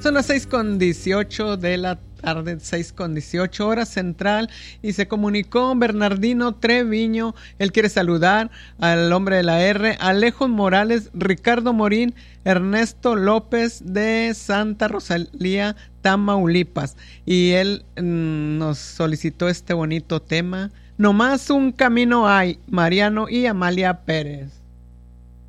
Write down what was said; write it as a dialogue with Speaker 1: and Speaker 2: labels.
Speaker 1: Son las 6:18 de la tarde, 6:18 hora central, y se comunicó Bernardino Treviño. Él quiere saludar al hombre de la R, Alejo Morales, Ricardo Morín, Ernesto López de Santa Rosalía, Tamaulipas, y él nos solicitó este bonito tema, Nomás un camino hay, Mariano y Amalia Pérez.